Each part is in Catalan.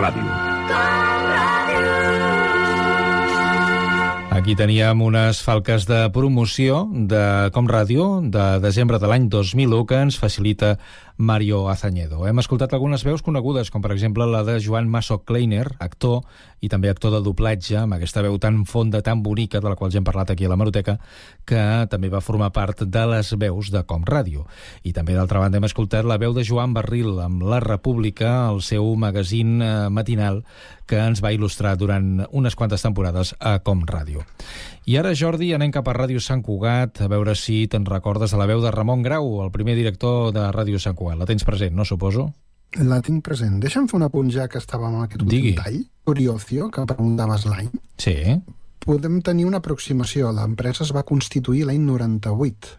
Ràdio. Aquí teníem unes falques de promoció de Com Ràdio de desembre de l'any 2001 que ens facilita Mario Azañedo. Hem escoltat algunes veus conegudes, com per exemple la de Joan Masso Kleiner, actor i també actor de doblatge, amb aquesta veu tan fonda, tan bonica, de la qual ja hem parlat aquí a l'Hemeroteca, que també va formar part de les veus de Com Ràdio. I també, d'altra banda, hem escoltat la veu de Joan Barril amb La República, el seu magazín matinal, que ens va il·lustrar durant unes quantes temporades a Com Ràdio. I ara, Jordi, anem cap a Ràdio Sant Cugat, a veure si te'n recordes de la veu de Ramon Grau, el primer director de Ràdio Sant Cugat. La tens present, no, suposo? La tinc present. Deixa'm fer un apunt ja que estàvem amb aquest últim tall. Oriocio, que preguntaves l'any. Sí. Podem tenir una aproximació. L'empresa es va constituir l'any 98.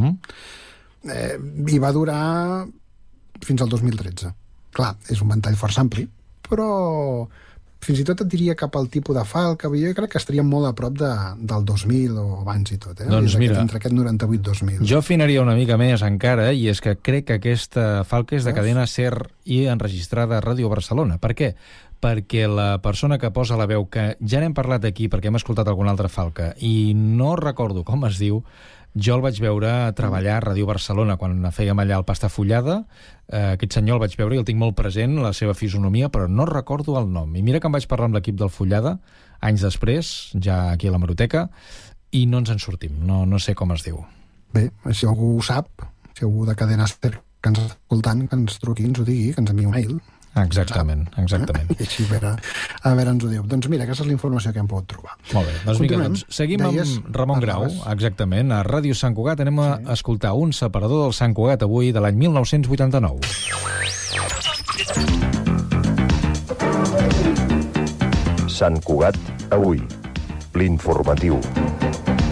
I va durar fins al 2013. Clar, és un ventall força ampli, però fins i tot et diria cap al tipus de falca. Jo crec que estaríem molt a prop del 2000 o abans i tot. Doncs mira, entre aquest 98 i 2000. Jo afinaria una mica més encara, i és que crec que aquesta falca és de cadena SER i enregistrada a Ràdio Barcelona. Per què? Perquè la persona que posa la veu, que ja n'hem parlat aquí perquè hem escoltat alguna altra falca, i no recordo com es diu, jo el vaig veure treballar a Ràdio Barcelona quan fèiem allà el Pasta Fullada. Aquest senyor el vaig veure i el tinc molt present, la seva fisonomia, però no recordo el nom. I mira que em vaig parlar amb l'equip del Fullada anys després, ja aquí a l'Hemeroteca, i no ens en sortim, no sé com es diu. Bé, si algú ho sap, si algú de cadena SER que ens està escoltant, que ens truqui, ens ho digui, que ens enviï un mail. Exactament. I així a veure ens ho diu. Doncs mira, aquesta és la informació que hem pogut trobar. Molt bé, doncs vinga, seguim amb Ramon Grau, exactament. A Ràdio Sant Cugat anem a escoltar un separador del Sant Cugat avui de l'any 1989. Sant Cugat avui, l'informatiu.